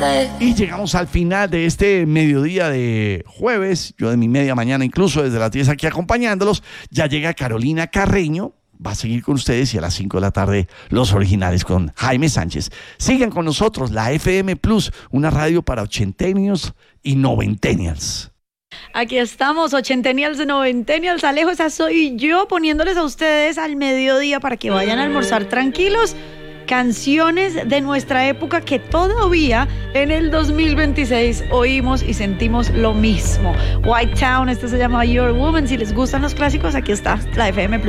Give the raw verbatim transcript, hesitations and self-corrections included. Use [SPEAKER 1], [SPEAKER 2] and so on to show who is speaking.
[SPEAKER 1] tarde.
[SPEAKER 2] Y llegamos al final de este mediodía de jueves, yo de mi media mañana, incluso desde las diez aquí acompañándolos. Ya llega Carolina Carreño, va a seguir con ustedes, y a las cinco de la tarde los originales con Jaime Sánchez. Sigan con nosotros, la F M Plus, una radio para ochentennials y noventennials.
[SPEAKER 3] Aquí estamos, ochentennials y noventennials. Alejo, esa soy yo, poniéndoles a ustedes al mediodía para que vayan a almorzar tranquilos canciones de nuestra época que todavía en el dos mil veintiséis oímos y sentimos lo mismo. White Town, este se llama Your Woman. Si les gustan los clásicos, aquí está la F M Plus.